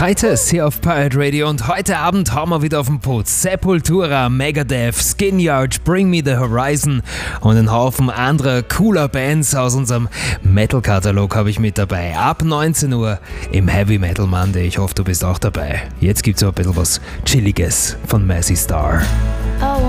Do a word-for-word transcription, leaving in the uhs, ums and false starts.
Kaites hier auf Pirate Radio und heute Abend haben wir wieder auf dem Putz Sepultura, Megadeth, Skinyard, Bring Me The Horizon und einen Haufen anderer cooler Bands aus unserem Metal-Katalog habe ich mit dabei. Ab neunzehn Uhr im Heavy Metal Monday. Ich hoffe, du bist auch dabei. Jetzt gibt's aber ein bisschen was Chilliges von Mazzy Star.